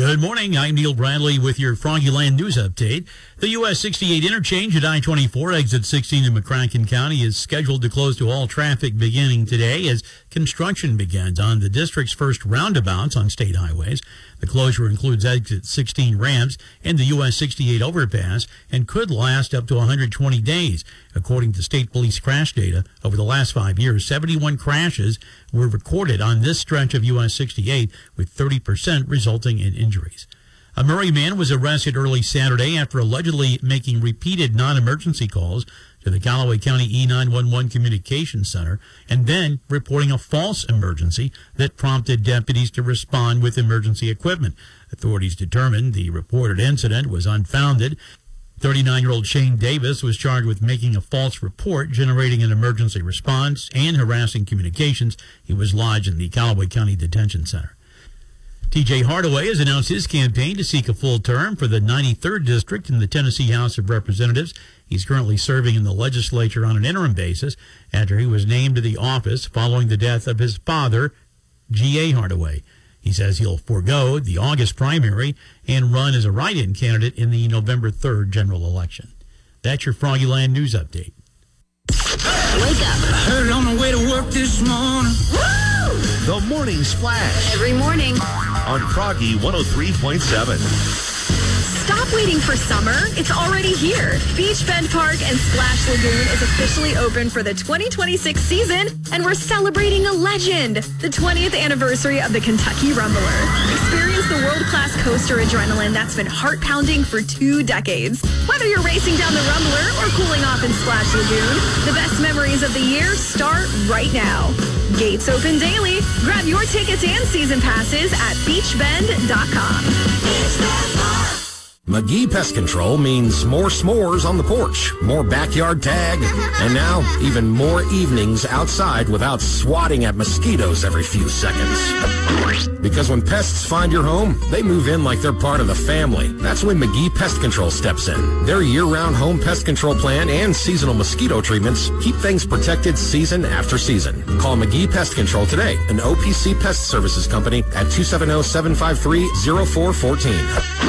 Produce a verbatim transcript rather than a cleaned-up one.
Good morning. I'm Neil Bradley with your Froggy Land News Update. The U S sixty-eight interchange at I twenty-four, exit sixteen in McCracken County, is scheduled to close to all traffic beginning today as construction begins on the district's first roundabouts on state highways. The closure includes exit sixteen ramps and the U S sixty-eight overpass and could last up to one hundred twenty days. According to state police crash data, over the last five years, seventy-one crashes were recorded on this stretch of U S sixty-eight, with thirty percent resulting in injuries. A Murray man was arrested early Saturday after allegedly making repeated non-emergency calls to the Callaway County E nine one one Communications Center and then reporting a false emergency that prompted deputies to respond with emergency equipment. Authorities determined the reported incident was unfounded. thirty-nine-year-old Shane Davis was charged with making a false report, generating an emergency response, and harassing communications. He was lodged in the Callaway County Detention Center. T J Hardaway has announced his campaign to seek a full term for the ninety-third District in the Tennessee House of Representatives. He's currently serving in the legislature on an interim basis after he was named to the office following the death of his father, G A Hardaway. He says he'll forego the August primary and run as a write-in candidate in the November third general election. That's your Froggy Land News Update. Wake up. I heard on the way to work this morning. Woo! The Morning Splash. Every morning. On Froggy one oh three point seven. Stop waiting for summer. It's already here. Beach Bend Park and Splash Lagoon is officially open for the twenty twenty-six season, and we're celebrating a legend, the twentieth anniversary of the Kentucky Rumbler. Experience the world-class coaster adrenaline that's been heart-pounding for two decades. Whether you're racing down the Rumbler or cooling off in Splash Lagoon, the best memories of the year start right now. Gates open daily. Grab your tickets and season passes at beach bend dot com. Beach Bend Park. McGee Pest Control means more s'mores on the porch, more backyard tag, and now even more evenings outside without swatting at mosquitoes every few seconds. Because when pests find your home, they move in like they're part of the family. That's when McGee Pest Control steps in. Their year-round home pest control plan and seasonal mosquito treatments keep things protected season after season. Call McGee Pest Control today, an O P C Pest Services company, at two seven zero, seven five three, zero four one four.